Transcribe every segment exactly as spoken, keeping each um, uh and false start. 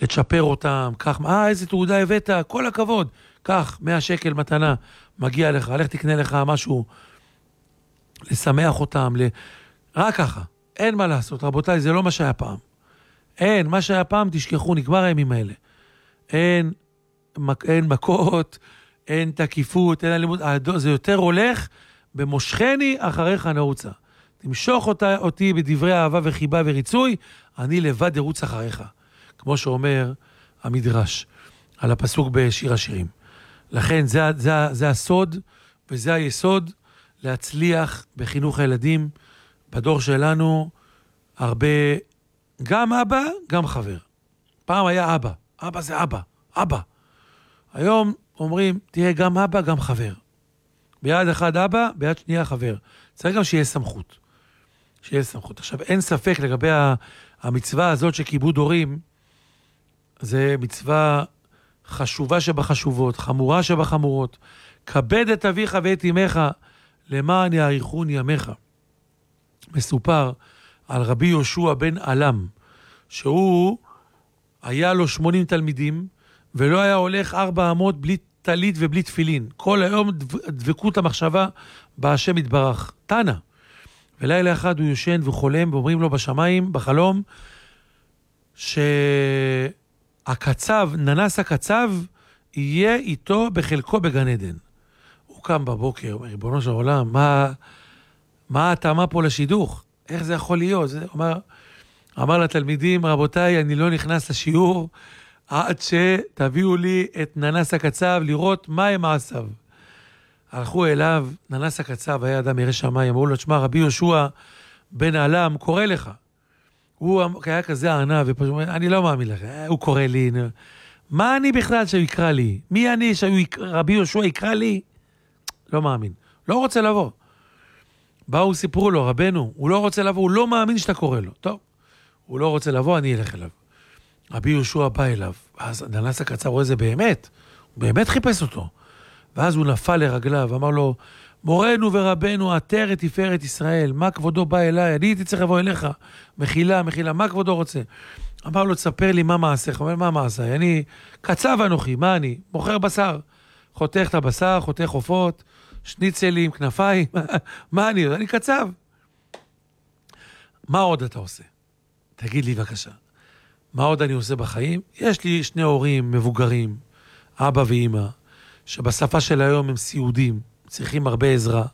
לצ'פר אותם, כך, אה, איזה תעודה הבאת, כל הכבוד, כך, מאה שקל מתנה, מגיע לך, הלך תקנה לך משהו, לשמח אותם, ל... רק ככה, אין מה לעשות, רבותיי, זה לא מה שהיה פעם. אין, מה שהיה פעם, תשכחו, נגמר הימים האלה. אין, אין מכות, אין תקיפות, אין אלימות, זה יותר הולך במושכני אחריך נעוצה. תמשוך אותה, אותי בדברי אהבה וחיבה וריצוי, אני לבד ארוץ אחריך. כמו שאומר המדרש, על הפסוק בשיר השירים. לכן זה, זה, זה הסוד, וזה היסוד להצליח בחינוך הילדים, בדור שלנו, הרבה, גם אבא, גם חבר. פעם היה אבא, אבא זה אבא, אבא. היום אומרים, תהיה גם אבא, גם חבר. ביד אחד אבא, ביד שנייה חבר. צריך גם שיהיה סמכות. שיהיה סמכות. עכשיו, אין ספק לגבי המצווה הזאת שכיבוד הורים, זה מצווה חשובה שבחשובות, חמורה שבחמורות. כבד את אביך ואת אמך, למען יאריכון ימיך. מסופר על רבי יהושע בן אלם, שהוא היה לו שמונים תלמידים, ולא היה הולך ארבע אמות בלי טלית ובלי תפילין. כל היום דבקות המחשבה בהשם יתברך. תנא. ולילה אחד הוא יושן וחולם, ואומרים לו בשמיים, בחלום, שהקצב, ננס הקצב, יהיה איתו בחלקו בגן עדן. הוא קם בבוקר, אומר, ריבונו של עולם, מה, מה התאמה פה לשידוך? איך זה יכול להיות? זה אומר, אמר לתלמידים, רבותיי, אני לא נכנס לשיעור, עד שתביאו לי את ננס הקצב, לראות מה הם מעשיו. הלכו אליו, ננס הקצב, היה אדם ירא שמיים, אמרו לו, תשמע, רבי יהושע בן אלם, קורא לך. הוא היה כזה ענה, ופשוט, אני לא מאמין לך, הוא קורא לי, מה אני בכלל שהוא יקרא לי? מי אני שרבי יהושע יקרא לי? לא מאמין, לא רוצה לבוא. באו, סיפרו לו, רבנו, הוא לא רוצה לבוא, הוא לא מאמין שאתה קורא לו. טוב, הוא לא רוצה לבוא, אני אלך אליו. רבי יהושע בא אליו, אז ננס הקצב רואה זה באמת, הוא באמת חיפש אותו. ואז הוא נפל לרגליו, ואמר לו, מורנו ורבנו, עטר את תפארת ישראל, מה כבודו בא אליי? אני הייתי צריך לבוא אליך, מחילה, מחילה, מה כבודו רוצה? אמר לו, תספר לי מה מעשיך, אומר, מה מעשיי? אני קצב אנוכי, מה אני? מוכר בשר, חותך את הבשר, חותך עופות, שניצלים, כנפיים, מה אני? אני קצב. מה עוד אתה עושה? תגיד לי בבקשה. מה עוד אני עושה בחיים? יש לי שני הורים מבוגרים, אבא ואמא, שבשפה של היום הם סיעודים, צריכים הרבה עזרה,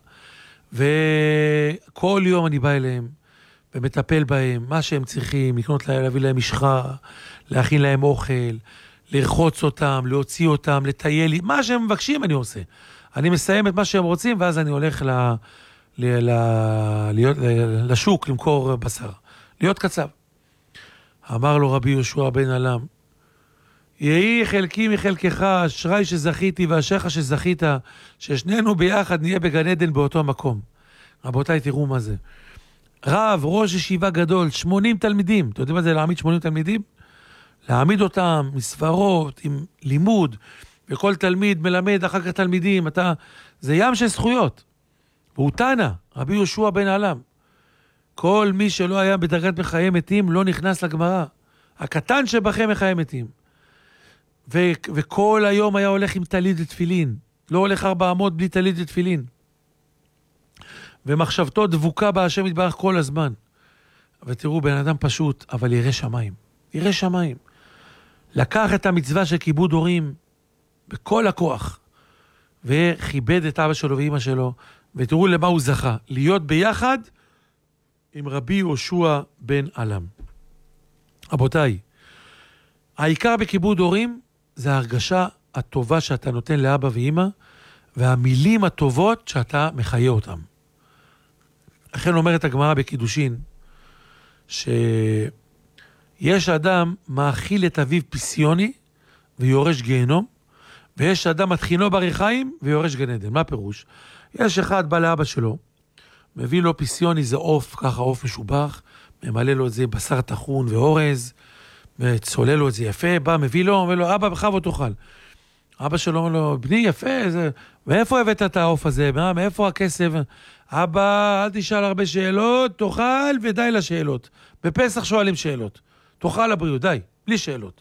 וכל יום אני בא אליהם, ומטפל בהם, מה שהם צריכים, לקנות להם, להביא להם משחה, להכין להם אוכל, לרחוץ אותם, להוציא אותם, לטייל, מה שהם מבקשים אני עושה. אני מסיים את מה שהם רוצים, ואז אני הולך ל, ל, ל, להיות, ל, לשוק למכור בשר, להיות קצב. אמר לו רבי יהושע בן אלם, יהי חלקי מחלקך, אשרי שזכיתי ואשריך שזכית, ששנינו ביחד נהיה בגן עדן באותו מקום. רבותיי, תראו מה זה. רב, ראש ישיבה גדול, שמונים תלמידים. אתה יודעים מה זה להעמיד שמונים תלמידים? להעמיד אותם מספרות, עם לימוד, וכל תלמיד מלמד אחר כך תלמידים. אתה... זה ים של זכויות. והוא תנא, רבי יהושע בן אלם. כל מי שלא היה בדרגת מחיי מתים לא נכנס לגמרא. הקטן שבכם מחיי מתים. ו- וכל היום היה הולך עם טלית ותפילין. לא הולך ארבע אמות בלי טלית ותפילין. ומחשבתו דבוקה בהשם יתברך כל הזמן. ותראו, בן אדם פשוט, אבל ירא שמיים. ירא שמיים. לקח את המצווה של כיבוד הורים בכל הכוח, וכיבד את אבא שלו ואמא שלו, ותראו למה הוא זכה. להיות ביחד עם רבי יהושע בן אלם. רבותיי, העיקר בכיבוד הורים זה ההרגשה הטובה שאתה נותן לאבא ואמא, והמילים הטובות שאתה מחיה אותם. לכן אומרת הגמרא בקידושין, שיש אדם מאכיל את אביו פסיוני ויורש גיהנום, ויש אדם מתחינו בריחיים ויורש גן עדן. מה פירוש? יש אחד בא לאבא שלו, מביא לו פסיוני, זה עוף, ככה עוף משובח, ממלא לו את זה בשר תחון ואורז, וצולל לו את זה יפה, בא, מביא לו, אומר לו, אבא, בכבוד תאכל. אבא שלו אומר לו, בני, יפה, זה... מאיפה הבאת את העוף הזה? מה, מאיפה הכסף? אבא, אל תשאל הרבה שאלות, תאכל ודי לשאלות. בפסח שואלים שאלות. תאכל לבריאות, די, בלי שאלות.